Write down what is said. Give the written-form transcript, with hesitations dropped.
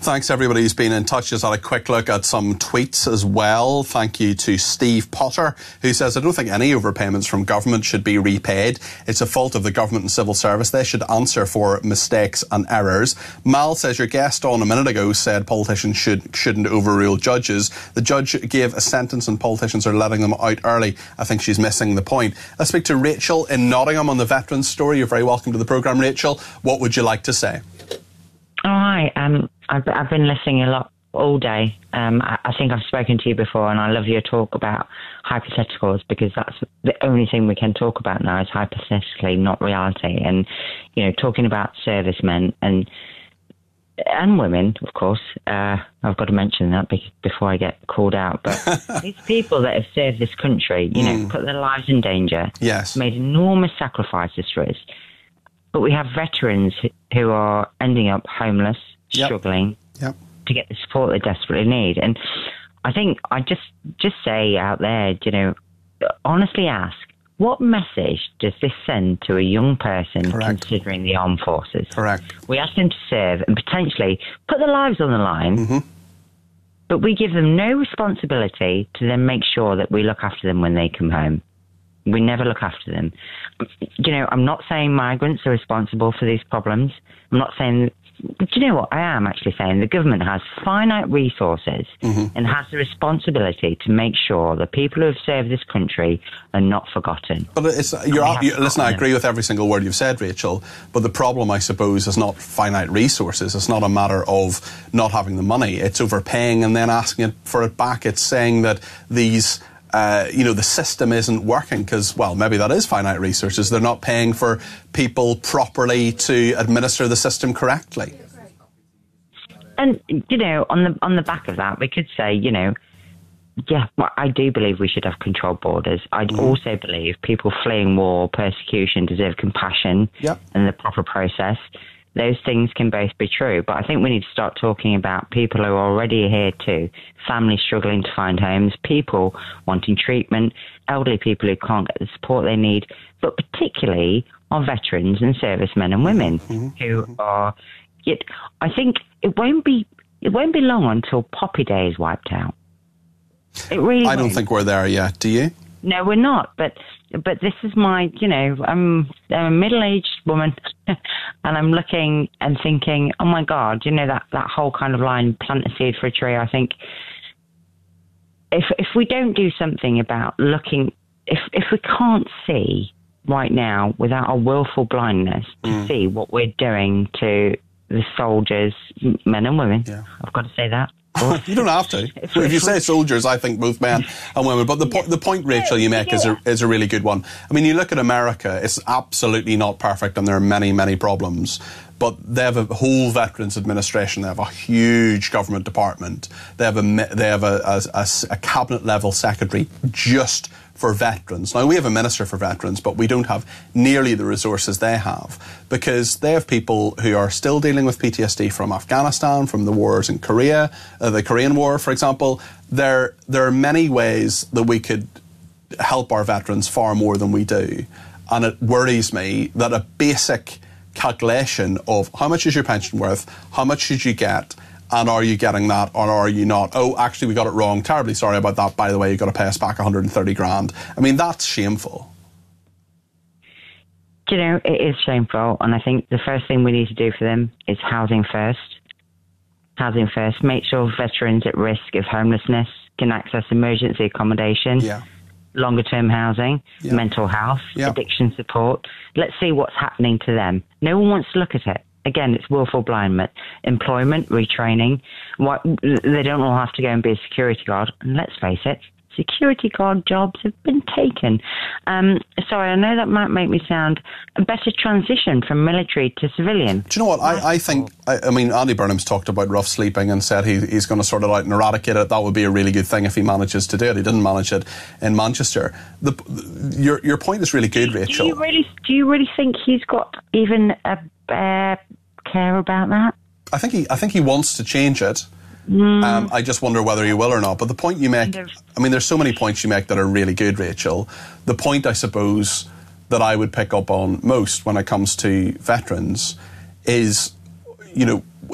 Thanks everybody who's been in touch. Just had a quick look at some tweets as well. Thank you to Steve Potter, who says, I don't think any overpayments from government should be repaid. It's a fault of the government and civil service. They should answer for mistakes and errors. Mal says, your guest on a minute ago said politicians shouldn't overrule judges. The judge gave a sentence and politicians are letting them out early. I think she's missing the point. Let's speak to Rachel in Nottingham on the veterans story. You're very welcome to the programme, Rachel. What would you like to say? Oh, hi. I've been listening a lot all day. I think I've spoken to you before, and I love your talk about hypotheticals, because that's the only thing we can talk about now is hypothetically, not reality. And, you know, talking about servicemen and women, of course. I've got to mention that before I get called out. But these people that have served this country, you know, put their lives in danger, yes, made enormous sacrifices for us. But we have veterans who are ending up homeless, struggling to get the support they desperately need. And I think I just say out there, you know, honestly ask, what message does this send to a young person considering the armed forces? Correct. We ask them to serve and potentially put their lives on the line, but we give them no responsibility to then make sure that we look after them when they come home. We never look after them. You know, I'm not saying migrants are responsible for these problems. I'm not saying... Do you know what? I am actually saying the government has finite resources and has the responsibility to make sure the people who have served this country are not forgotten. But listen, I agree with every single word you've said, Rachel, but the problem, I suppose, is not finite resources. It's not a matter of not having the money. It's overpaying and then asking for it back. It's saying that these... the system isn't working because, well, maybe that is finite resources. They're not paying for people properly to administer the system correctly. And, you know, on the back of that, we could say, you know, I do believe we should have controlled borders. I also believe people fleeing war, persecution deserve compassion and the proper process. Those things can both be true, but I think we need to start talking about people who are already here too, families struggling to find homes, people wanting treatment, elderly people who can't get the support they need, but particularly our veterans and servicemen and women who are... Yet, I think it won't be long until Poppy Day is wiped out. It really I don't think we're there yet, do you? No, we're not, but this is my, you know, I'm a middle-aged woman and I'm looking and thinking, oh my God, you know, that whole kind of line, plant a seed for a tree. I think if we don't do something about looking, if we can't see right now without our willful blindness to see what we're doing to the soldiers, men and women, I've got to say that. You don't have to. If you say soldiers, I think both men and women. But the point, Rachel, you make is a really good one. I mean, you look at America, it's absolutely not perfect and there are many, many problems. But they have a whole Veterans Administration. They have a huge government department. They have a cabinet-level secretary just for veterans. Now, we have a minister for veterans, but we don't have nearly the resources they have because they have people who are still dealing with PTSD from Afghanistan, from the wars in Korea, the Korean War, for example. There are many ways that we could help our veterans far more than we do. And it worries me that a basic calculation of how much is your pension worth, how much should you get, and are you getting that or are you not? Oh, actually, we got it wrong. Terribly sorry about that. By the way, you've got to pay us back 130 grand. I mean, that's shameful. You know, it is shameful. And I think the first thing we need to do for them is housing first. Housing first. Make sure veterans at risk of homelessness can access emergency accommodation. Longer-term housing, mental health, addiction support. Let's see what's happening to them. No one wants to look at it. Again, it's willful blindness. Employment, retraining. They don't all have to go and be a security guard. And let's face it, security guard jobs have been taken. Sorry, I know that might make me sound a better transition from military to civilian. Do you know what? I think, I mean, Andy Burnham's talked about rough sleeping and said he's going to sort it out and eradicate it. That would be a really good thing if he manages to do it. He didn't manage it in Manchester. Your point is really good, Rachel. Do you really think he's got even a care about that? I think he wants to change it. I just wonder whether he will or not. But the point you make, I mean, there's so many points you make that are really good, Rachel. The point, I suppose, that I would pick up on most when it comes to veterans is, you know,